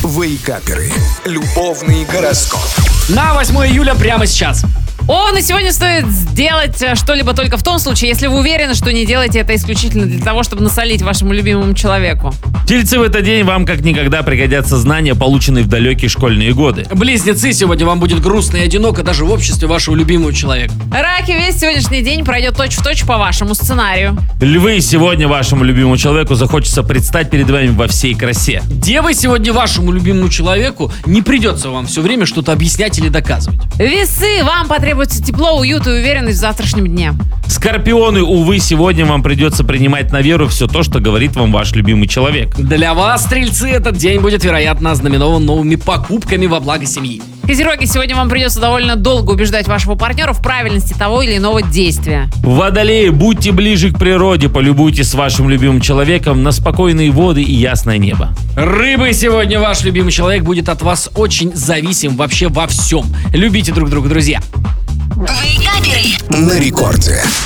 Вейкаперы. Любовный гороскоп. На 8 июля прямо сейчас. Овны, сегодня стоит сделать что-либо только в том случае, если вы уверены, что не делаете это исключительно для того, чтобы насолить вашему любимому человеку. Тельцы, в этот день вам как никогда пригодятся знания, полученные в далекие школьные годы. Близнецы, сегодня вам будет грустно и одиноко даже в обществе вашего любимого человека. Раки, весь сегодняшний день пройдет точь-в-точь по вашему сценарию. Львы, сегодня вашему любимому человеку захочется предстать перед вами во всей красе. Девы, сегодня вашему любимому человеку не придется вам все время что-то объяснять или доказывать. Весы, вам потребуется тепло, уют и уверенность в завтрашнем дне. Скорпионы, увы, сегодня вам придется принимать на веру все то, что говорит вам ваш любимый человек. Для вас, стрельцы, этот день будет, вероятно, ознаменован новыми покупками во благо семьи. Козероги, сегодня вам придется довольно долго убеждать вашего партнера в правильности того или иного действия. Водолеи, будьте ближе к природе, полюбуйтесь с вашим любимым человеком на спокойные воды и ясное небо. Рыбы, сегодня ваш любимый человек будет от вас очень зависим вообще во всем. Любите друг друга, друзья. На рекорде.